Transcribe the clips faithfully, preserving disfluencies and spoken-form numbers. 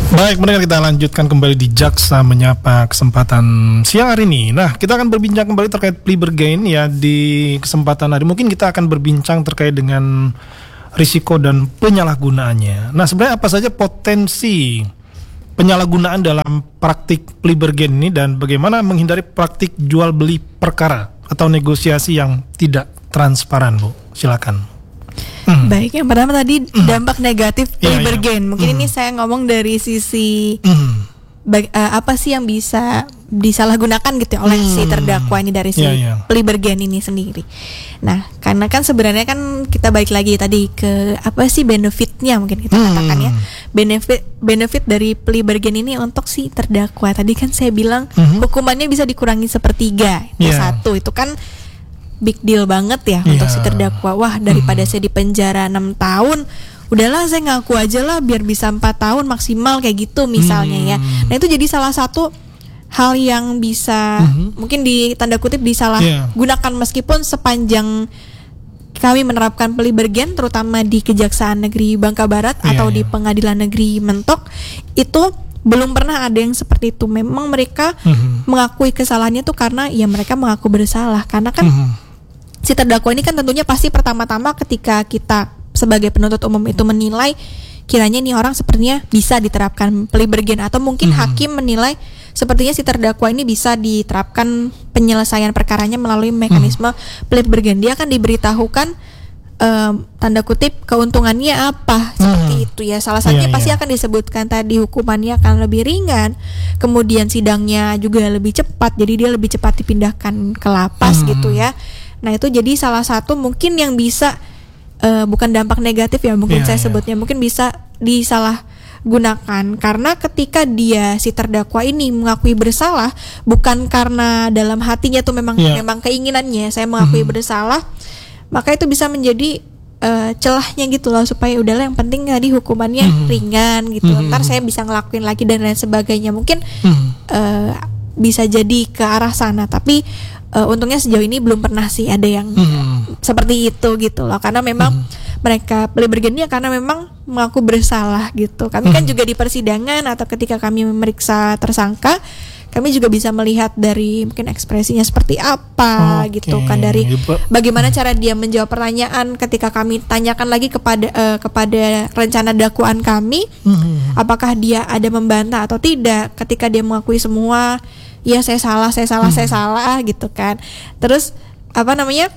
Baik, mari kita lanjutkan kembali di Jaksa Menyapa kesempatan siang hari ini. Nah, kita akan berbincang kembali terkait plea bargain ya di kesempatan hari. Mungkin kita akan berbincang terkait dengan risiko dan penyalahgunaannya. Nah, sebenarnya apa saja potensi penyalahgunaan dalam praktik plea bargain ini dan bagaimana menghindari praktik jual beli perkara atau negosiasi yang tidak transparan, Bu? Silakan. Hmm. Baik, yang pertama tadi hmm. dampak negatif plea yeah, bargain. yeah. Mungkin hmm. ini saya ngomong dari sisi hmm. bag, uh, apa sih yang bisa disalahgunakan gitu ya oleh hmm. si terdakwa ini dari si yeah, yeah. plea bargain ini sendiri. Nah, karena kan sebenarnya kan kita balik lagi tadi ke apa sih benefitnya mungkin kita hmm. katakan ya. Benefit benefit dari plea bargain ini untuk si terdakwa. Tadi kan saya bilang hmm. hukumannya bisa dikurangi sepertiga. Itu yeah. satu, itu kan big deal banget ya yeah. untuk si terdakwa. Wah, daripada hmm. saya di penjara enam tahun, udahlah saya ngaku aja lah biar bisa empat tahun maksimal kayak gitu misalnya hmm. ya. Nah, itu jadi salah satu hal yang bisa hmm. mungkin di tanda kutip disalahgunakan yeah. meskipun sepanjang kami menerapkan plea bargain terutama di Kejaksaan Negeri Bangka Barat yeah, atau yeah. di Pengadilan Negeri Mentok itu belum pernah ada yang seperti itu. Memang mereka hmm. mengakui kesalahannya tuh karena ya mereka mengaku bersalah. Karena kan hmm. si terdakwa ini kan tentunya pasti pertama-tama ketika kita sebagai penuntut umum itu menilai kiranya nih orang sepertinya bisa diterapkan plea bargain atau mungkin hmm. hakim menilai sepertinya si terdakwa ini bisa diterapkan penyelesaian perkaranya melalui mekanisme hmm. plea bargain. Dia akan diberitahukan um, tanda kutip keuntungannya apa seperti hmm. itu ya. Salah satunya yeah, pasti yeah. akan disebutkan tadi hukumannya akan lebih ringan, kemudian sidangnya juga lebih cepat, jadi dia lebih cepat dipindahkan ke lapas hmm. gitu ya. Nah, itu jadi salah satu mungkin yang bisa uh, bukan dampak negatif ya mungkin yeah, saya yeah. sebutnya, mungkin bisa disalahgunakan karena ketika dia si terdakwa ini mengakui bersalah bukan karena dalam hatinya tuh memang yeah. memang keinginannya saya mengakui mm-hmm. bersalah, maka itu bisa menjadi uh, celahnya gitu loh supaya udahlah yang penting tadi hukumannya mm-hmm. ringan gitu. Mm-hmm. Ntar saya bisa ngelakuin lagi dan lain sebagainya. Mungkin mm-hmm. uh, bisa jadi ke arah sana, tapi Uh, untungnya sejauh ini belum pernah sih ada yang hmm. seperti itu gitu loh, karena memang hmm. mereka plea bargainnya karena memang mengaku bersalah gitu. Kami hmm. kan juga di persidangan atau ketika kami memeriksa tersangka, kami juga bisa melihat dari mungkin ekspresinya seperti apa okay. gitu kan, dari bagaimana cara dia menjawab pertanyaan ketika kami tanyakan lagi kepada uh, kepada rencana dakwaan kami, hmm. apakah dia ada membantah atau tidak. Ketika dia mengakui semua, ya saya salah, saya salah, hmm. saya salah gitu kan. Terus apa namanya?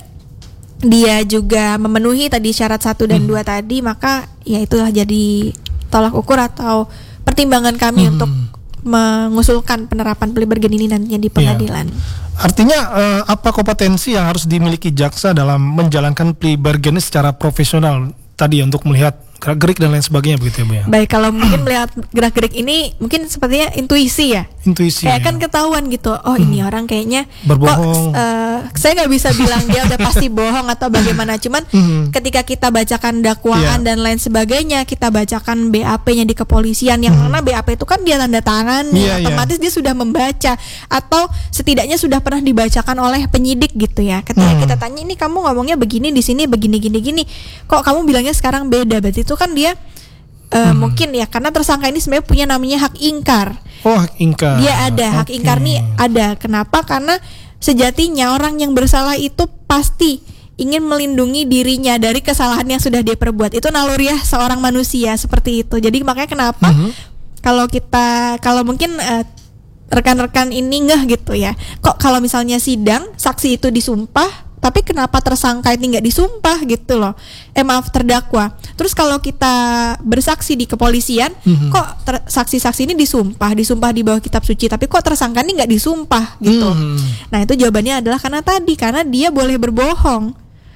Dia juga memenuhi tadi syarat satu dan hmm. dua tadi, maka ya itulah jadi tolak ukur atau pertimbangan kami hmm. untuk mengusulkan penerapan plea bargain ini nantinya di pengadilan. Ya. Artinya uh, apa kompetensi yang harus dimiliki jaksa dalam menjalankan plea bargain secara profesional tadi untuk melihat gerak-gerik dan lain sebagainya begitu ya Bu ya? Baik, kalau mungkin melihat gerak-gerik ini mungkin sepertinya intuisi ya. Intuisi. Kayak ya. kan ketahuan gitu. Oh hmm. ini orang kayaknya berbohong. Kok uh, saya nggak bisa bilang dia udah pasti bohong atau bagaimana. Cuman hmm. ketika kita bacakan dakwaan yeah. dan lain sebagainya, kita bacakan B A P-nya di kepolisian yang hmm. mana B A P itu kan dia tanda tangan, yeah, otomatis yeah. dia sudah membaca atau setidaknya sudah pernah dibacakan oleh penyidik gitu ya. Ketika hmm. kita tanya ini kamu ngomongnya begini di sini begini gini gini, kok kamu bilangnya sekarang beda? Berarti itu kan dia uh, hmm. mungkin ya karena tersangka ini sebenarnya punya namanya hak ingkar. Oh, hak ingkar. Dia ada okay. hak ingkar nih ada. Kenapa? Karena sejatinya orang yang bersalah itu pasti ingin melindungi dirinya dari kesalahan yang sudah dia perbuat. Itu naluriah seorang manusia seperti itu. Jadi makanya kenapa mm-hmm. kalau kita kalau mungkin uh, rekan-rekan ini ngeh gitu ya. Kok kalau misalnya sidang saksi itu disumpah, tapi kenapa tersangka ini nggak disumpah gitu loh? Eh maaf terdakwa. Terus kalau kita bersaksi di kepolisian, mm-hmm. kok ter- saksi-saksi ini disumpah, disumpah di bawah kitab suci, tapi kok tersangka ini nggak disumpah gitu? Mm-hmm. Nah itu jawabannya adalah karena tadi, karena dia boleh berbohong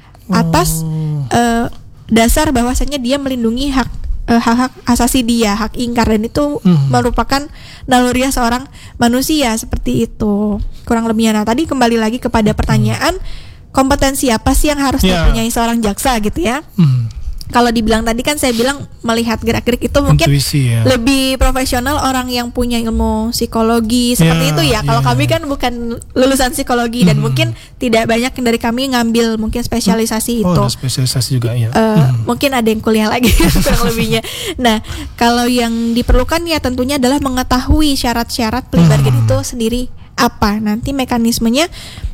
atas oh. uh, dasar bahwasanya dia melindungi hak uh, hak-hak asasi dia, hak ingkar, dan itu mm-hmm. merupakan naluriah seorang manusia seperti itu. Kurang lebihnya. Nah tadi kembali lagi kepada pertanyaan. Mm-hmm. Kompetensi apa sih yang harus yeah. dipunyai seorang jaksa gitu ya? Hmm. kalau dibilang tadi kan saya bilang melihat gerak-gerik itu mungkin Intuisi, ya. lebih profesional orang yang punya ilmu psikologi seperti Ya, itu ya. Kalau ya. kami kan bukan lulusan psikologi dan Hmm. mungkin tidak banyak yang dari kami ngambil mungkin spesialisasi Oh, itu. ada spesialisasi juga ya. Uh, mungkin ada yang kuliah lagi kurang lebihnya. Nah, kalau yang diperlukan ya tentunya adalah mengetahui syarat-syarat plea bargain Hmm. itu sendiri apa. Nanti mekanismenya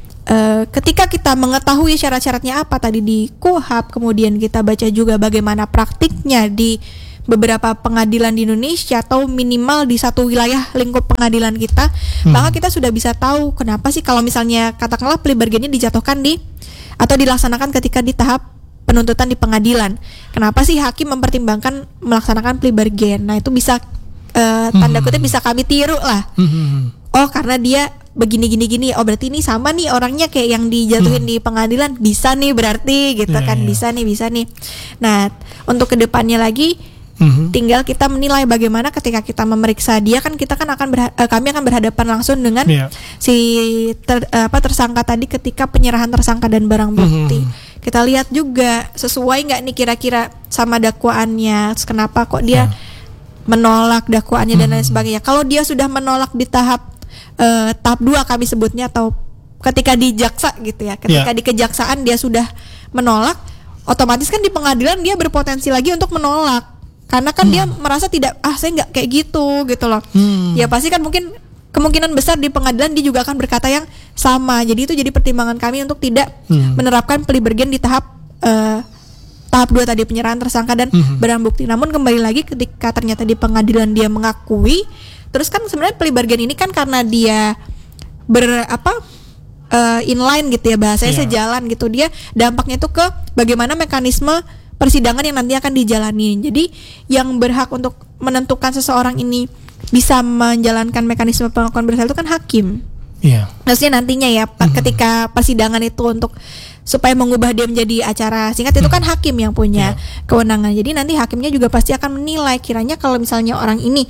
uh, ketika kita mengetahui syarat-syaratnya apa tadi di KUHAP, kemudian kita baca juga bagaimana praktiknya di beberapa pengadilan di Indonesia atau minimal di satu wilayah lingkup pengadilan kita, Hmm. maka kita sudah bisa tahu kenapa sih kalau misalnya katakanlah plea bargainnya dijatuhkan di atau dilaksanakan ketika di tahap penuntutan di pengadilan. Kenapa sih hakim mempertimbangkan melaksanakan plea bargain? Nah, itu bisa uh, tanda kutip bisa kami tiru lah. Hmm. Oh, karena dia begini gini gini. Oh, berarti ini sama nih orangnya kayak yang dijatuhin Hmm. di pengadilan. Bisa nih berarti gitu Ya, kan. ya. Bisa nih, bisa nih. Nah, untuk kedepannya lagi Hmm. tinggal kita menilai bagaimana ketika kita memeriksa dia kan kita kan akan berha- eh, kami akan berhadapan langsung dengan Iya. si ter- eh, apa tersangka tadi ketika penyerahan tersangka dan barang bukti. Mhm. Kita lihat juga sesuai nggak nih kira-kira sama dakwaannya. Terus kenapa kok dia Ya. menolak dakwaannya dan lain Mhm. sebagainya. Kalau dia sudah menolak di tahap eh, tahap dua kami sebutnya atau ketika di jaksa gitu ya. Ketika Ya. di kejaksaan dia sudah menolak, otomatis kan di pengadilan dia berpotensi lagi untuk menolak. Karena kan dia merasa tidak, ah saya nggak kayak gitu gitu loh. Hmm. Ya pasti kan mungkin kemungkinan besar di pengadilan dia juga akan berkata yang sama. Jadi itu jadi pertimbangan kami untuk tidak Hmm. menerapkan plea bargain di tahap eh, tahap dua tadi penyerahan tersangka dan Hmm. barang bukti. Namun kembali lagi ketika ternyata di pengadilan dia mengakui, terus kan sebenarnya plea bargain ini kan karena dia ber apa eh, inline gitu ya bahasanya Iya. sejalan gitu, dia dampaknya itu ke bagaimana mekanisme persidangan yang nanti akan dijalani. Jadi yang berhak untuk menentukan seseorang ini bisa menjalankan mekanisme pengakuan bersalah itu kan hakim. Iya. Maksudnya nantinya ya pa- ketika persidangan itu untuk supaya mengubah dia menjadi acara singkat itu kan hakim yang punya kewenangan. Jadi nanti hakimnya juga pasti akan menilai kiranya kalau misalnya orang ini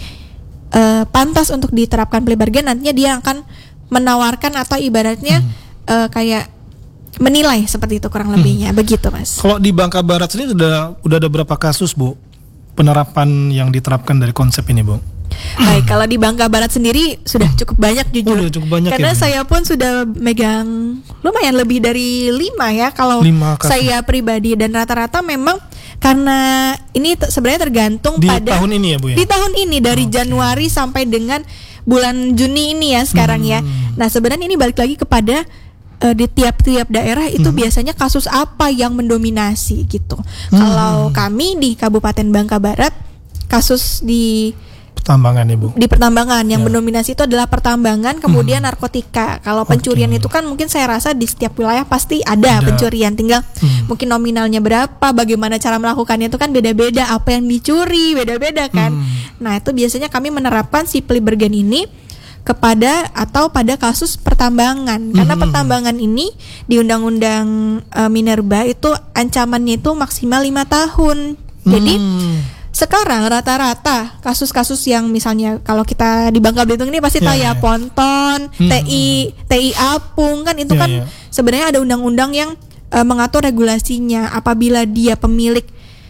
eh, pantas untuk diterapkan plea bargain, nantinya dia akan menawarkan atau ibaratnya eh, kayak menilai seperti itu kurang lebihnya. Begitu, Mas. Kalau di Bangka Barat sendiri udah udah ada berapa kasus, Bu, penerapan yang diterapkan dari konsep ini, Bu? Baik, kalau di Bangka Barat sendiri sudah cukup banyak jujur. Oh, udah cukup banyak Karena ya, Bu? saya pun sudah megang lumayan lebih dari lima ya kalau Lima kasus. saya pribadi, dan rata-rata memang karena ini t- sebenarnya tergantung Di pada tahun ini ya, Bu ya? di tahun ini dari Oke. Januari sampai dengan bulan Juni ini ya sekarang ya. Hmm. Nah, sebenarnya ini balik lagi kepada eh, di tiap-tiap daerah itu Hmm. biasanya kasus apa yang mendominasi gitu. Hmm. Kalau kami di Kabupaten Bangka Barat kasus di Pertambangan ya, Bu? di pertambangan yang Ya. mendominasi itu adalah pertambangan, kemudian narkotika. Kalau pencurian Oke. itu kan mungkin saya rasa di setiap wilayah pasti ada, Ada. pencurian, tinggal Hmm. mungkin nominalnya berapa, bagaimana cara melakukannya itu kan beda-beda, apa yang dicuri beda-beda kan. Hmm. Nah, itu biasanya kami menerapkan si plea bargain ini kepada atau pada kasus pertambangan. Karena Hmm. pertambangan ini di Undang-Undang eh, Minerba itu ancamannya itu maksimal lima tahun. Jadi Hmm. sekarang rata-rata kasus-kasus yang misalnya kalau kita di Bangka Belitung ini pasti tahu Ya, ya, ya. Ponton, Hmm. T I, T I Apung kan itu Ya, kan ya. sebenarnya ada undang-undang yang eh, mengatur regulasinya. Apabila dia pemilik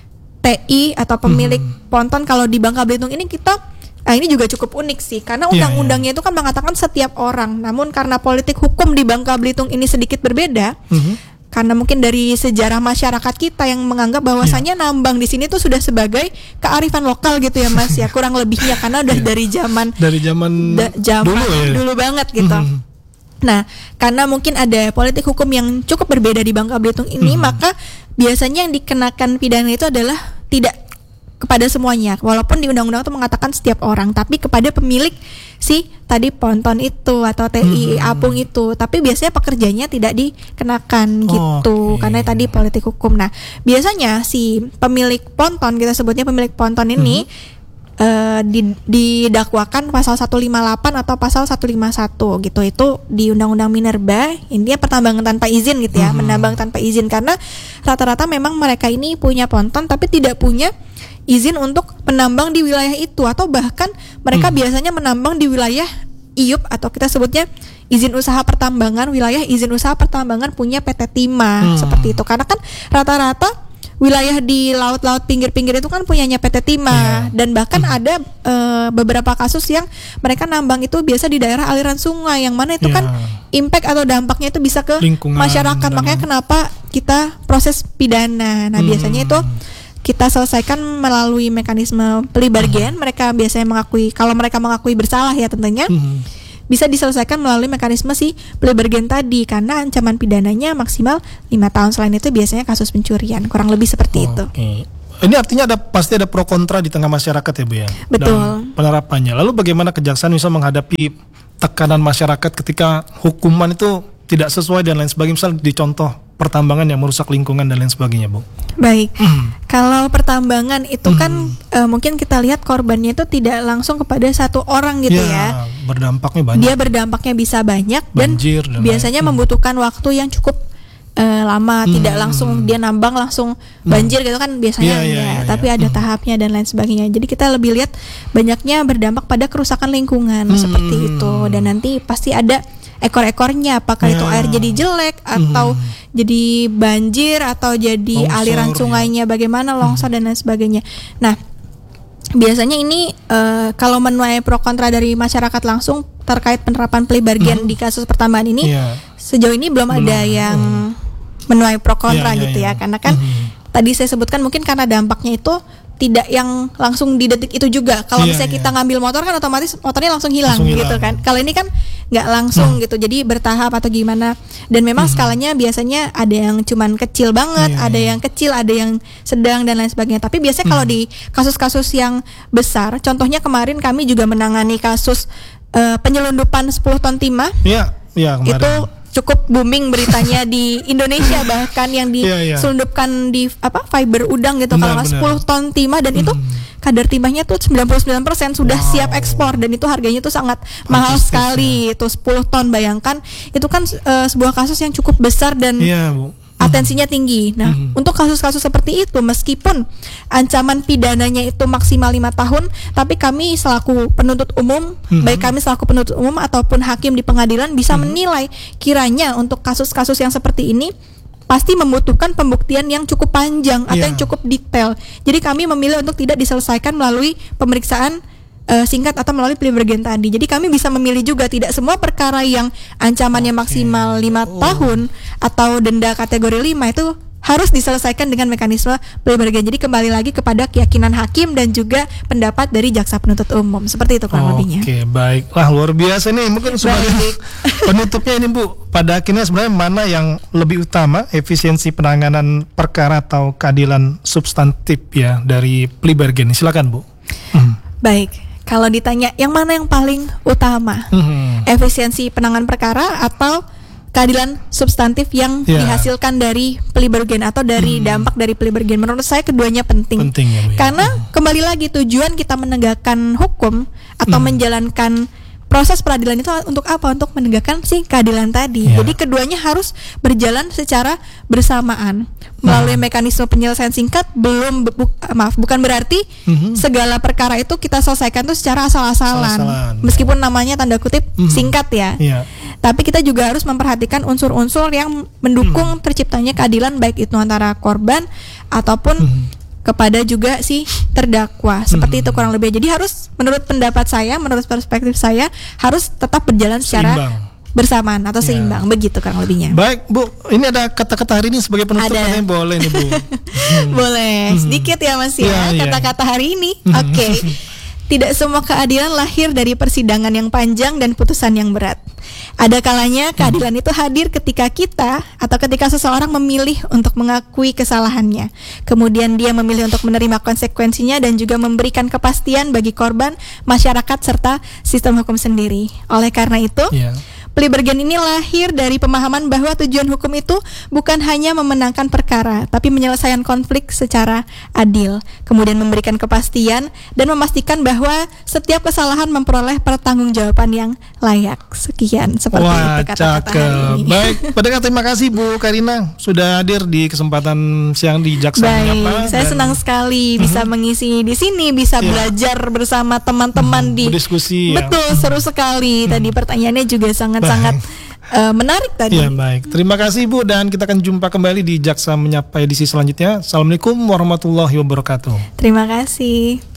T I atau pemilik Hmm. Ponton, kalau di Bangka Belitung ini kita ah, ini juga cukup unik sih karena Ya, undang-undangnya itu kan mengatakan setiap orang. Namun karena politik hukum di Bangka Belitung ini sedikit berbeda. Mhm. Karena mungkin dari sejarah masyarakat kita yang menganggap bahwasannya nambang di sini tuh sudah sebagai kearifan lokal gitu ya Mas ya, kurang lebihnya karena udah dari zaman Dari zaman da- zaman dulu ya. dulu banget gitu. Mhm. Nah, karena mungkin ada politik hukum yang cukup berbeda di Bangka Belitung ini, Mhm. maka biasanya yang dikenakan pidana itu adalah tidak kepada semuanya, walaupun di undang-undang itu mengatakan setiap orang, tapi kepada pemilik si tadi Ponton itu atau T I Hmm. Apung itu, tapi biasanya pekerjanya tidak dikenakan gitu, Oke. karena tadi politik hukum. Nah, biasanya si pemilik Ponton, kita sebutnya pemilik Ponton ini eh, di- didakwakan pasal seratus lima puluh delapan atau pasal seratus lima puluh satu gitu. Itu di Undang-Undang Minerba, intinya pertambangan tanpa izin gitu ya, Mhm. menambang tanpa izin, karena rata-rata memang mereka ini punya Ponton tapi tidak punya izin untuk menambang di wilayah itu, atau bahkan mereka Hmm. biasanya menambang di wilayah I U P atau kita sebutnya izin usaha pertambangan, wilayah izin usaha pertambangan punya P T Timah Hmm. seperti itu. Karena kan rata-rata wilayah di laut-laut pinggir-pinggir itu kan punyanya P T Timah, yeah. dan bahkan hmm. ada uh, beberapa kasus yang mereka nambang itu biasa di daerah aliran sungai, yang mana itu yeah. kan impact atau dampaknya itu bisa ke lingkungan, masyarakat. Makanya kenapa kita proses pidana. Nah hmm. biasanya itu kita selesaikan melalui mekanisme plea bargain. Hmm. Mereka biasanya mengakui, kalau mereka mengakui bersalah ya tentunya. Hmm. bisa diselesaikan melalui mekanisme si plea bargain tadi, karena ancaman pidananya maksimal lima tahun. Selain itu biasanya kasus pencurian, kurang lebih seperti oh, itu. Okay. Ini artinya ada pasti ada pro kontra di tengah masyarakat ya Bu ya. Betul. Dalam penerapannya. Lalu bagaimana kejaksaan bisa menghadapi tekanan masyarakat ketika hukuman itu tidak sesuai dan lain sebagainya, misal di contoh pertambangan yang merusak lingkungan dan lain sebagainya, Bu? Baik, mm. kalau pertambangan itu mm. kan uh, mungkin kita lihat korbannya itu tidak langsung kepada satu orang gitu ya, ya. Berdampaknya banyak. Dia berdampaknya bisa banyak. Banjir, dan, dan biasanya lain. membutuhkan mm. waktu yang cukup uh, lama, mm. tidak langsung dia nambang langsung banjir mm. gitu kan biasanya yeah, yeah, ya, yeah, tapi yeah. ada mm. tahapnya dan lain sebagainya. Jadi kita lebih lihat banyaknya berdampak pada kerusakan lingkungan mm. seperti itu, dan nanti pasti ada ekor-ekornya, apakah yeah. itu air jadi jelek atau mm. jadi banjir atau jadi longsor, aliran sungainya ya. Bagaimana longsor mm. dan lain sebagainya. Nah, biasanya ini uh, kalau menuai pro kontra dari masyarakat langsung terkait penerapan plea bargain mm. di kasus pertambahan ini, yeah. sejauh ini belum, belum ada yang mm. menuai pro kontra yeah, yeah, gitu yeah. ya, karena kan mm. tadi saya sebutkan mungkin karena dampaknya itu tidak yang langsung di detik itu juga. Kalau yeah, misalnya yeah. kita ngambil motor kan otomatis motornya langsung hilang, langsung gitu hilang. Kan. Kalau ini kan nggak langsung hmm. gitu, jadi bertahap atau gimana. Dan memang hmm. skalanya biasanya ada yang cuman kecil banget, yeah, ada yeah. yang kecil, ada yang sedang dan lain sebagainya. Tapi biasanya hmm. kalau di kasus-kasus yang besar, contohnya kemarin kami juga menangani kasus uh, penyelundupan sepuluh ton timah. Iya, yeah, yeah, kemarin. Itu cukup booming beritanya di Indonesia, bahkan yang diselundupkan yeah, yeah. di apa fiber udang gitu, kalau nggak sepuluh ton timah, dan hmm. itu kadar timahnya tuh sembilan puluh sembilan persen sudah wow. siap ekspor, dan itu harganya tuh sangat Pantes mahal sekali. Itu sepuluh ton, bayangkan itu kan uh, sebuah kasus yang cukup besar dan yeah, Bu. atensinya tinggi. Nah, mm-hmm. untuk kasus-kasus seperti itu, meskipun ancaman pidananya itu maksimal lima tahun, tapi kami selaku penuntut umum, mm-hmm. baik kami selaku penuntut umum ataupun hakim di pengadilan bisa mm-hmm. menilai kiranya untuk kasus-kasus yang seperti ini pasti membutuhkan pembuktian yang cukup panjang atau yeah. yang cukup detail. Jadi kami memilih untuk tidak diselesaikan melalui pemeriksaan Uh, singkat atau melalui plea bargain tadi. Jadi kami bisa memilih juga, tidak semua perkara yang ancamannya okay. maksimal lima oh. tahun atau denda kategori lima itu harus diselesaikan dengan mekanisme plea bargain. Jadi kembali lagi kepada keyakinan hakim dan juga pendapat dari jaksa penuntut umum. Seperti itu kurang oh, lebihnya. Oke, okay, baik. Wah, luar biasa nih. Mungkin sebagai penutupnya ini Bu, pada akhirnya sebenarnya mana yang lebih utama, efisiensi penanganan perkara atau keadilan substantif ya dari plea bargain? Silakan Bu. Hmm. Baik. Kalau ditanya yang mana yang paling utama, mm-hmm. efisiensi penanganan perkara atau keadilan substantif yang yeah. dihasilkan dari plea bargain atau dari mm. dampak dari plea bargain, menurut saya keduanya penting. Penting ya, Bu, ya. Karena mm. kembali lagi tujuan kita menegakkan hukum atau mm. menjalankan proses peradilan itu untuk apa? Untuk menegakkan si keadilan tadi. Yeah. Jadi keduanya harus berjalan secara bersamaan melalui nah. mekanisme penyelesaian singkat. Belum bu, maaf bukan berarti mm-hmm. segala perkara itu kita selesaikan tuh secara asal-asalan. Asal-asalan. Meskipun namanya tanda kutip mm-hmm. singkat ya. Yeah. Tapi kita juga harus memperhatikan unsur-unsur yang mendukung mm. terciptanya keadilan, baik itu antara korban ataupun mm. kepada juga si terdakwa. Seperti hmm. itu kurang lebih. Jadi harus, menurut pendapat saya, menurut perspektif saya, harus tetap berjalan secara seimbang. Bersamaan atau seimbang. Ya. Begitu kurang lebihnya. Baik Bu, ini ada kata-kata hari ini sebagai penutup, katanya boleh nih Bu. hmm. Boleh, sedikit ya Mas ya, ya kata-kata hari ini. Oke. Okay. Tidak semua keadilan lahir dari persidangan yang panjang dan putusan yang berat. Ada kalanya keadilan itu hadir ketika kita atau ketika seseorang memilih untuk mengakui kesalahannya. Kemudian dia memilih untuk menerima konsekuensinya dan juga memberikan kepastian bagi korban, masyarakat, serta sistem hukum sendiri. Oleh karena itu, yeah. plea bargain ini lahir dari pemahaman bahwa tujuan hukum itu bukan hanya memenangkan perkara, tapi menyelesaikan konflik secara adil, kemudian memberikan kepastian dan memastikan bahwa setiap kesalahan memperoleh pertanggungjawaban yang layak. Sekian, seperti Wah, itu kata-kata hari ini. Baik, pada terima kasih Bu Karina sudah hadir di kesempatan siang di Jaksa Menyapa. Saya dan... senang sekali bisa uh-huh. mengisi di sini, bisa yeah. belajar bersama teman-teman uh-huh. di berdiskusi. Betul, ya. seru sekali. Uh-huh. Tadi pertanyaannya juga sangat sangat-sangat uh, menarik tadi. Ya baik, terima kasih Bu, dan kita akan jumpa kembali di Jaksa Menyapa edisi selanjutnya. Assalamualaikum warahmatullahi wabarakatuh. Terima kasih.